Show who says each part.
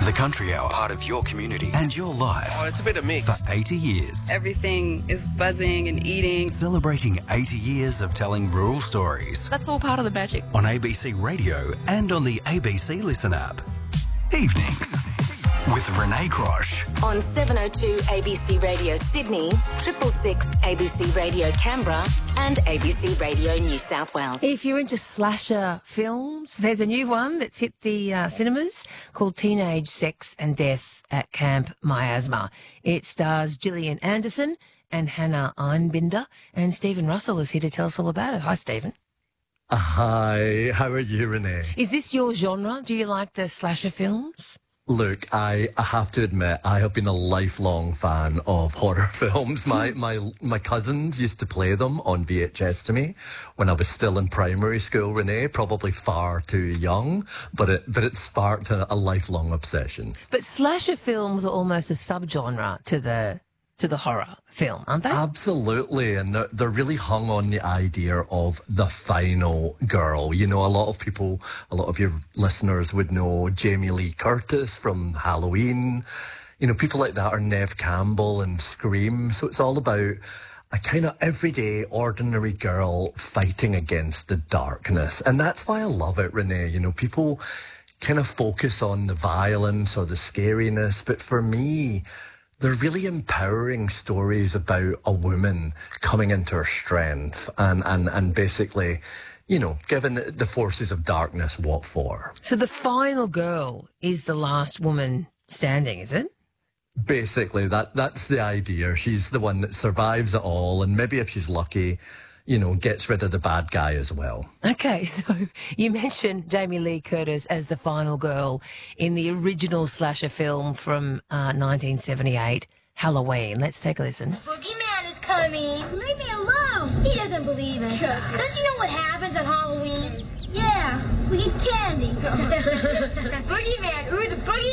Speaker 1: The Country Hour, part of your community and your life.
Speaker 2: Oh, it's a bit of mix.
Speaker 1: For 80 years.
Speaker 3: Everything is buzzing and eating.
Speaker 1: Celebrating 80 years of telling rural stories.
Speaker 3: That's all part of the magic.
Speaker 1: On ABC Radio and on the ABC Listen app. Evenings with Renee Crosh.
Speaker 4: On 702 ABC Radio Sydney, 666 ABC Radio Canberra and ABC Radio New South Wales.
Speaker 5: If you're into slasher films, there's a new one that's hit the cinemas called Teenage Sex and Death at Camp Miasma. It stars Gillian Anderson and Hannah Einbinder, and Stephen Russell is here to tell us all about it. Hi, Stephen.
Speaker 6: Hi, how are you, Renee?
Speaker 5: Is this your genre? Do you like the slasher films?
Speaker 6: Look, I have to admit, I have been a lifelong fan of horror films. My cousins used to play them on VHS to me when I was still in primary school, Renee, probably far too young, but it sparked a lifelong obsession.
Speaker 5: But slasher films are almost a subgenre to the horror film, aren't they?
Speaker 6: Absolutely, and they're really hung on the idea of the final girl. You know, a lot of your listeners would know Jamie Lee Curtis from Halloween. You know, people like that are Neve Campbell and Scream. So it's all about a kind of everyday, ordinary girl fighting against the darkness. And that's why I love it, Renee. You know, people kind of focus on the violence or the scariness, but for me, they're really empowering stories about a woman coming into her strength and basically, you know, giving the forces of darkness what for.
Speaker 5: So the final girl is the last woman standing, is it?
Speaker 6: Basically, that's the idea. She's the one that survives it all, and maybe if she's lucky, you know, gets rid of the bad guy as well.
Speaker 5: Okay, so you mentioned Jamie Lee Curtis as the final girl in the original slasher film from 1978, Halloween. Let's take a listen.
Speaker 7: The boogeyman is coming. Leave me alone. He doesn't believe us. Don't you know what happens on Halloween? Yeah, we get candy. The boogeyman. Ooh, the boogeyman.